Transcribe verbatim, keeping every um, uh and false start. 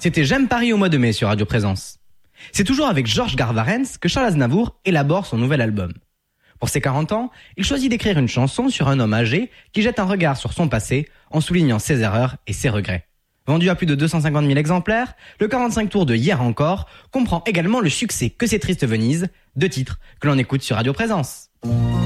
C'était J'aime Paris au mois de mai sur Radio Présence. C'est toujours avec Georges Garvarens que Charles Aznavour élabore son nouvel album. Pour ses quarante ans, il choisit d'écrire une chanson sur un homme âgé qui jette un regard sur son passé en soulignant ses erreurs et ses regrets. Vendu à plus de deux cent cinquante mille exemplaires, le quarante-cinq tours de Hier encore comprend également le succès Que c'est triste Venise, deux titres que l'on écoute sur Radio Présence.